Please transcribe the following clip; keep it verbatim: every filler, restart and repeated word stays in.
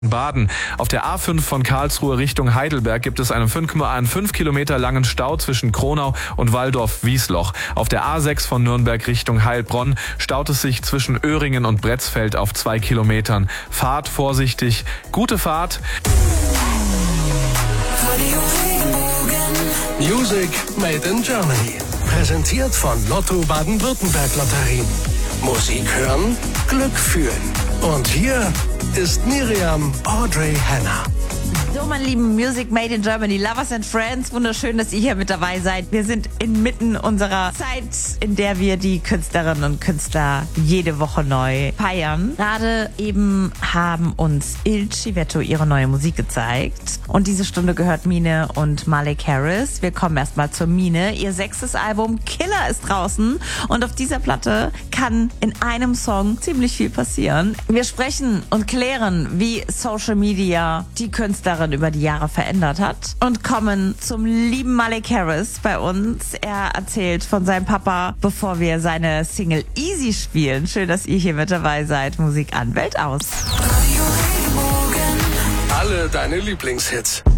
Baden. Auf der A fünf von Karlsruhe Richtung Heidelberg gibt es einen fünf Kilometer langen Stau zwischen Kronau und Walldorf-Wiesloch. Auf der A sechs von Nürnberg Richtung Heilbronn staut es sich zwischen Öhringen und Bretzfeld auf zwei Kilometern. Fahrt vorsichtig. Gute Fahrt. Music made in Germany. Präsentiert von Lotto Baden-Württemberg Lotterien. Musik hören, Glück fühlen. Und hier ist Miriam Audrey Hanna. So, meine lieben Music Made in Germany, Lovers and Friends, wunderschön, dass ihr hier mit dabei seid. Wir sind inmitten unserer Zeit, in der wir die Künstlerinnen und Künstler jede Woche neu feiern. Gerade eben haben uns Il Civetto ihre neue Musik gezeigt. Und diese Stunde gehört Mine und Malik Harris. Wir kommen erstmal zur Mine. Ihr sechstes Album Killer ist draußen. Und auf dieser Platte kann in einem Song ziemlich viel passieren. Wir sprechen und klären, wie Social Media die Künstlerin über die Jahre verändert hat und kommen zum lieben Malik Harris bei uns. Er erzählt von seinem Papa, bevor wir seine Single Easy spielen. Schön, dass ihr hier mit dabei seid. Musik an, Welt aus. Alle deine Lieblingshits.